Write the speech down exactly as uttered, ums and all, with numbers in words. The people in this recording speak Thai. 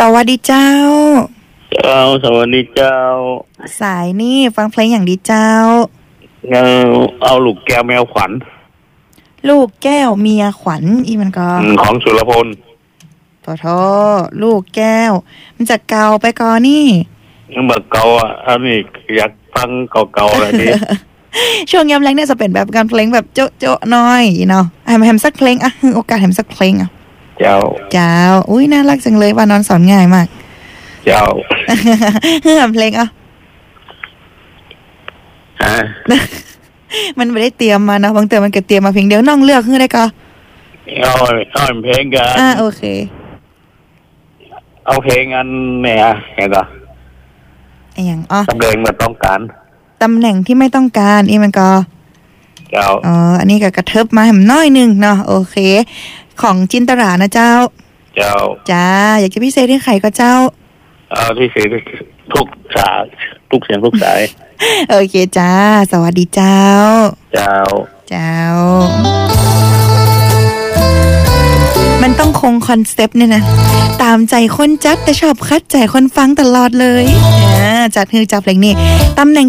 วัสดีเจ้าเจ้าสวัสดีเจ้าสายนี่ฟังเพลงอย่างดีเจ้าเออเอาลูกแก้วแมวขวัญลูกแก้วเมียขวัญอีมันก็ของสุรพลโทโทลูกแก้วมันจะเก่าไปก่อนนี่ยังแบบเก่าอ่ะอันนี้อยากฟังเก่าๆอะไรนี่ช่วงยามแรงเนี่ยจะเป็นแบบการเพลงแบบโจ๊ะโจ๊ะหน่อยเนาะแฮมแฮมสักเพลงอ่ะโอกาสแฮมสักเพลงอ่ะเจ้าเจ้าอุ้ยน่ารักจังเลยว่านอนสอนง่ายมากเจ้าแฮมเพลงอ่ะฮะมันไม่ได้เตรียมมานะบางเตือมันก็เตรียมมาเพลงเดียวน้องเลือกคือได้ก็เอาเอาเพลงกันอ่าโอเคเอาเพลงอันเนี่ยไงก็ไอ้อย่างอ๋อตำแหน่งมันต้องการตำแหน่งที่ไม่ต้องการอีมันก็เจ้าอ๋ออันนี้ก็กระเทิบมาแหมน้อยนึงเนาะโอเคของจินตรานะเจ้าเจ้าจ้าอยากจะพิเศษให้ใครก็เจ้าเอาที่สีทุกสายทุกเสียงทุกสายโอเคจ้าสวัสดีเจ้าเจ้าเจ้ามันต้องคงคอนเซปต์เนี่ยนะตามใจคนจัดแต่ชอบคัดใจคนฟังตลอดเลยอ่าจัดฮือจับเพลงนี้ตำแหน่ง